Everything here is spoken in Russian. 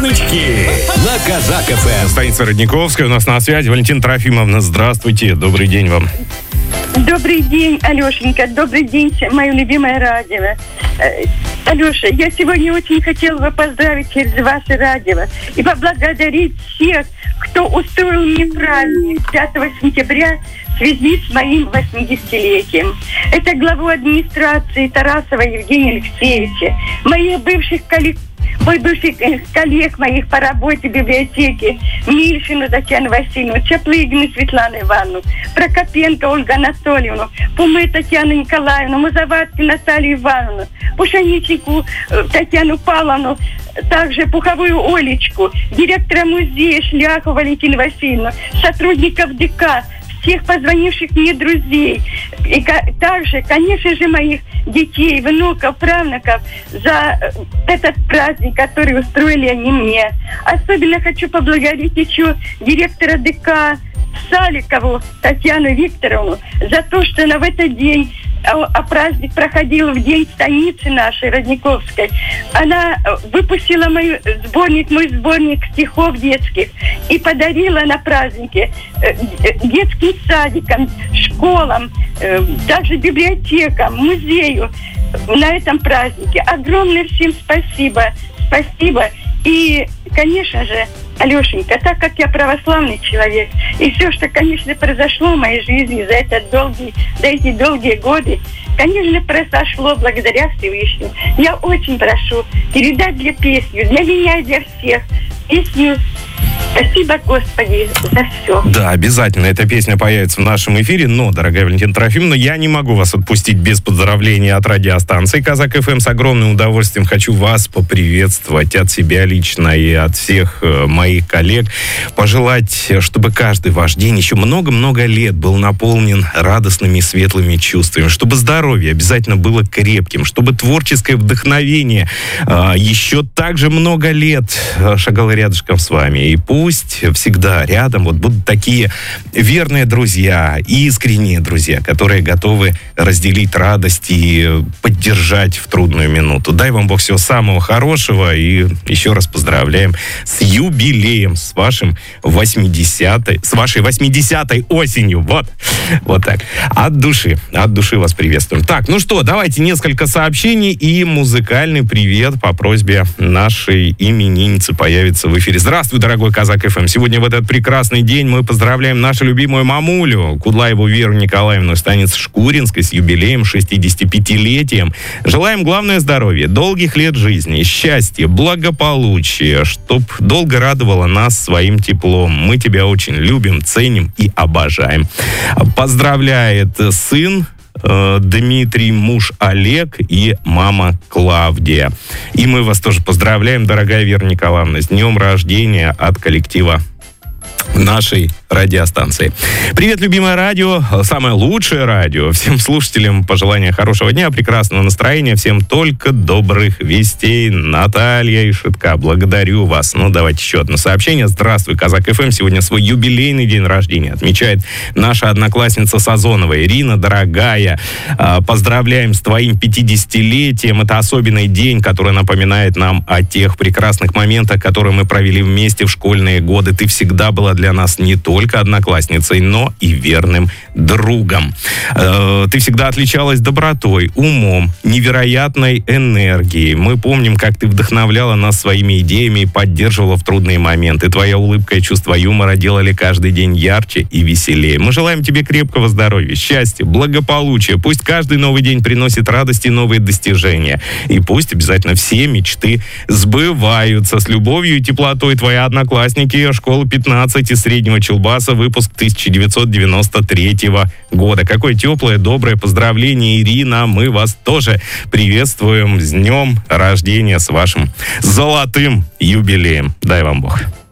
Шутки на Казак ФМ. Станица Родниковская у нас на связи. Валентина Трофимовна, здравствуйте. Добрый день вам. Добрый день, Алешенька. Добрый день, мое любимое радио. Алеша, я сегодня очень хотела бы поздравить через ваше радио и поблагодарить всех, кто устроил мне праздник 5 сентября в связи с моим 80-летием. Это главу администрации Тарасова Евгения Алексеевича, моих бывших коллег моих по работе в библиотеке, Мильшину Татьяну Васильевну, Чаплыгину Светлану Ивановну, Прокопенко Ольгу Анатольевну, Пумы Татьяну Николаевну, Музаватки Наталью Ивановну, Пушаничнику Татьяну Павловну, также Пуховую Олечку, директора музея Шляху Валентину Васильевну, сотрудников ДК, всех позвонивших мне друзей, и также, конечно же, моих детей, внуков, правнуков за этот праздник, который устроили они мне. Особенно хочу поблагодарить еще директора ДК Саликову Татьяну Викторовну за то, что она в этот день, а праздник проходил в день станицы нашей, Родниковской, она выпустила мой сборник стихов детских и подарила на празднике детским садикам, школам, также библиотекам, музею на этом празднике. Огромное всем спасибо. Спасибо. И, конечно же, Алешенька, так как я православный человек, и все, что, конечно, произошло в моей жизни за эти долгие годы, конечно, произошло благодаря Всевышнему. Я очень прошу передать песню для меня и для всех песню «Спасибо, Господи, за все». Да, обязательно эта песня появится в нашем эфире, но, дорогая Валентина Трофимовна, я не могу вас отпустить без поздравления от радиостанции Казак ФМ. С огромным удовольствием хочу вас поприветствовать от себя лично и от всех моих коллег. Пожелать, чтобы каждый ваш день еще много-много лет был наполнен радостными и светлыми чувствами, чтобы здоровье обязательно было крепким, чтобы творческое вдохновение еще также много лет шагало рядышком с вами. И пусть всегда рядом будут такие верные друзья, искренние друзья, которые готовы разделить радость и поддержать в трудную минуту. Дай вам Бог всего самого хорошего и еще раз поздравляем с юбилеем, с вашей 80-й осенью. Вот так. От души вас приветствуем. Так, ну что, давайте несколько сообщений и музыкальный привет по просьбе нашей именинницы появится в эфире. Здравствуй, дорогой Казак ФМ. Сегодня в этот прекрасный день мы поздравляем нашу любимую мамулю Кудлаеву Веру Николаевну, станицы Шкуринской, с юбилеем, 65-летием. Желаем главное здоровья, долгих лет жизни, счастья, благополучия, чтоб долго радовала нас своим теплом. Мы тебя очень любим, ценим и обожаем. Поздравляет сын Дмитрий, муж Олег и мама Клавдия. И мы вас тоже поздравляем, дорогая Вера Николаевна, с днем рождения от коллектива нашей радиостанции. Привет, любимое радио, самое лучшее радио. Всем слушателям пожелания хорошего дня, прекрасного настроения, всем только добрых вестей. Наталья из Шитка, благодарю вас. Ну, давайте еще одно сообщение. Здравствуй, Казак ФМ. Сегодня свой юбилейный день рождения отмечает наша одноклассница Сазонова. Ирина, дорогая, поздравляем с твоим 50-летием. Это особенный день, который напоминает нам о тех прекрасных моментах, которые мы провели вместе в школьные годы. Ты всегда была для нас не только одноклассницей, но и верным другом. Ты всегда отличалась добротой, умом, невероятной энергией. Мы помним, как ты вдохновляла нас своими идеями и поддерживала в трудные моменты. Твоя улыбка и чувство юмора делали каждый день ярче и веселее. Мы желаем тебе крепкого здоровья, счастья, благополучия. Пусть каждый новый день приносит радость и новые достижения. И пусть обязательно все мечты сбываются. С любовью и теплотой, твои одноклассники, школа 15 из Среднего Чулбаса, выпуск 1993 года. Какое теплое, доброе поздравление, Ирина. Мы вас тоже приветствуем с днем рождения, с вашим золотым юбилеем. Дай вам Бог.